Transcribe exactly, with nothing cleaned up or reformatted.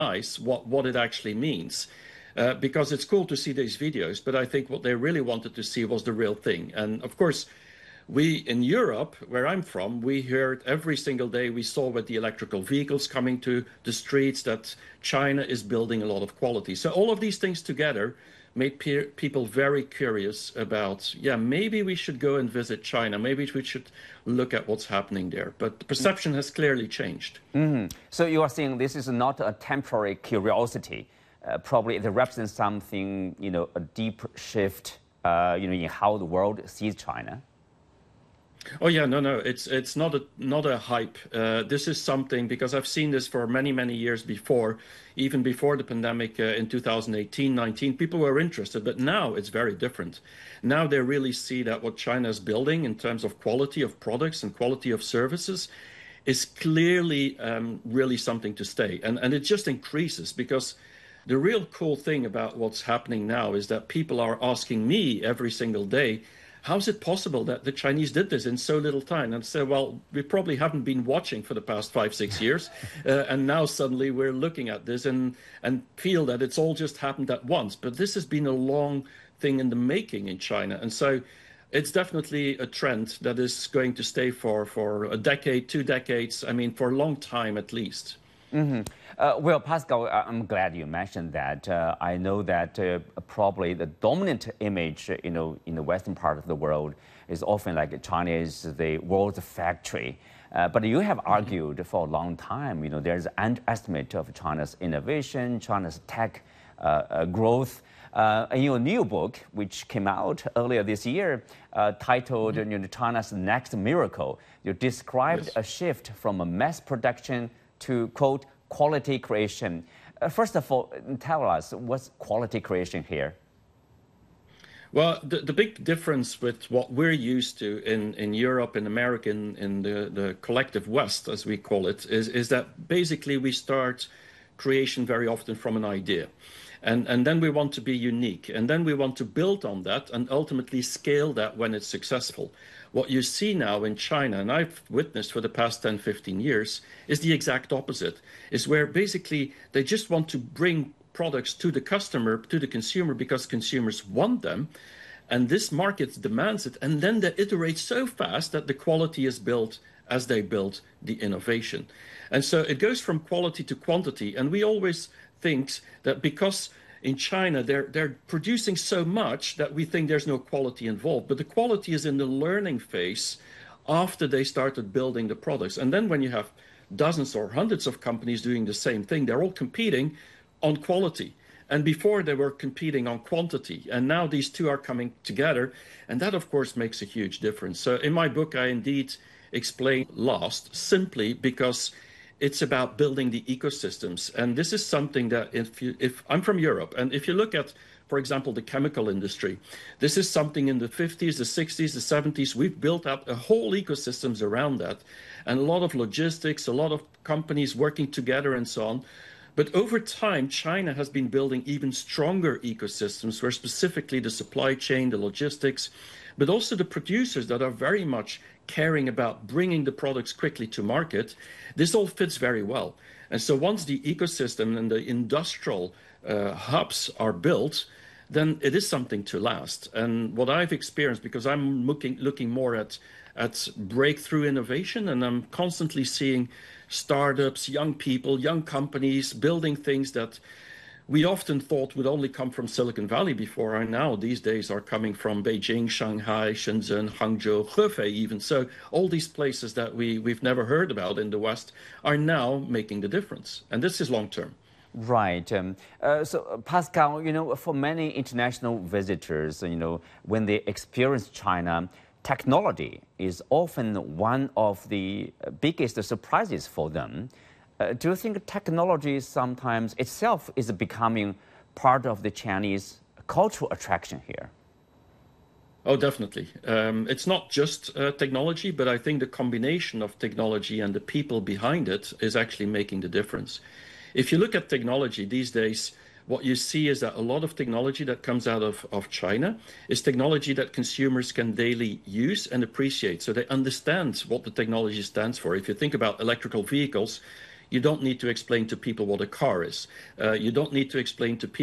nice what, what it actually means. Uh, because it's cool to see these videos, but I think what they really wanted to see was the real thing. And of course, we in Europe, where I'm from, we heard every single day, we saw with the electrical vehicles coming to the streets that China is building a lot of quality. So all of these things together made pe people very curious about, yeah, maybe we should go and visit China. Maybe we should look at what's happening there. But the perception has clearly changed. Mm-hmm. So you are saying this is not a temporary curiosity. Uh, probably it represents something, you know, a deep shift, uh, you know, in how the world sees China. Oh yeah, no, no, it's it's not a not a hype. Uh, this is something, because I've seen this for many, many years before, even before the pandemic uh, in two thousand eighteen, nineteen, people were interested, but now it's very different. Now they really see that what China is building in terms of quality of products and quality of services is clearly um, really something to stay. And, and it just increases, because the real cool thing about what's happening now is that people are asking me every single day, how is it possible that the Chinese did this in so little time? And say, well, we probably haven't been watching for the past five, six years. uh, and now suddenly we're looking at this and, and feel that it's all just happened at once. But this has been a long thing in the making in China. And so it's definitely a trend that is going to stay for, for a decade, two decades, I mean, for a long time at least. Mm-hmm. Uh, well, Pascal, I'm glad you mentioned that. Uh, I know that uh, probably the dominant image, you know, in the western part of the world is often like China is the world's factory. Uh, but you have argued mm-hmm. for a long time, you know, there's an underestimate of China's innovation, China's tech uh, uh, growth. Uh, in your new book, which came out earlier this year, uh, titled mm-hmm. you know, China's Next Miracle, you described yes. a shift from a mass production to, quote, quality creation. Uh, first of all, tell us, what's quality creation here? Well, the, the big difference with what we're used to in, in Europe, in America, in, in the, the collective West, as we call it, is, is that basically we start creation very often from an idea. And, and then we want to be unique. And then we want to build on that and ultimately scale that when it's successful. What you see now in China, and I've witnessed for the past ten, fifteen years, is the exact opposite, is where basically they just want to bring products to the customer, to the consumer, because consumers want them. And this market demands it. And then they iterate so fast that the quality is built as they build the innovation. And so it goes from quality to quantity. And we always think that because in China, they're, they're producing so much that we think there's no quality involved. But the quality is in the learning phase after they started building the products. And then when you have dozens or hundreds of companies doing the same thing, they're all competing on quality. And before they were competing on quantity. And now these two are coming together. And that, of course, makes a huge difference. So in my book, I indeed explain LAST simply because it's about building the ecosystems. And this is something that if, you, if I'm from Europe, and if you look at, for example, the chemical industry, this is something in the fifties, the sixties, the seventies, we've built up a whole ecosystems around that. And a lot of logistics, a lot of companies working together and so on. But over time, China has been building even stronger ecosystems where specifically the supply chain, the logistics, but also the producers that are very much caring about bringing the products quickly to market. This all fits very well. And so once the ecosystem and the industrial uh, hubs are built, then it is something to last. And what I've experienced, because I'm looking, looking more at, at breakthrough innovation, and I'm constantly seeing startups, young people, young companies building things that we often thought would only come from Silicon Valley before, and now these days are coming from Beijing, Shanghai, Shenzhen, Hangzhou, Hefei even. So all these places that we, we've never heard about in the West are now making the difference. And this is long term. Right. Um, uh, so, uh, Pascal, you know, for many international visitors, you know, when they experience China, technology is often one of the biggest surprises for them. Uh, do you think technology sometimes itself is becoming part of the Chinese cultural attraction here? Oh, definitely. Um, it's not just uh, technology, but I think the combination of technology and the people behind it is actually making the difference. If you look at technology these days, what you see is that a lot of technology that comes out of, of China is technology that consumers can daily use and appreciate. So they understand what the technology stands for. If you think about electrical vehicles, You don't need to explain to people what a car is. Uh, you don't need to explain to people